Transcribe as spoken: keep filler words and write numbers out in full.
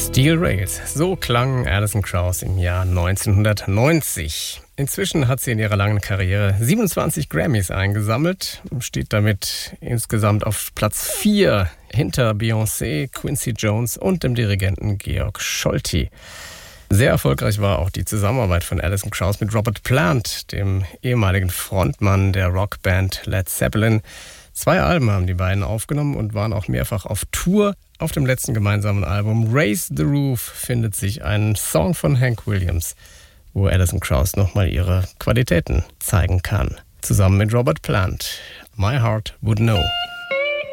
Steel Rails, so klang Alison Krauss im Jahr neunzehnhundertneunzig. Inzwischen hat sie in ihrer langen Karriere siebenundzwanzig Grammys eingesammelt, steht damit insgesamt auf Platz vier hinter Beyoncé, Quincy Jones und dem Dirigenten Georg Scholti. Sehr erfolgreich war auch die Zusammenarbeit von Alison Krauss mit Robert Plant, dem ehemaligen Frontmann der Rockband Led Zeppelin. Zwei Alben haben die beiden aufgenommen und waren auch mehrfach auf Tour. Auf dem letzten gemeinsamen Album Raise the Roof findet sich ein Song von Hank Williams, wo Alison Krauss nochmal ihre Qualitäten zeigen kann. Zusammen mit Robert Plant. My Heart Would Know.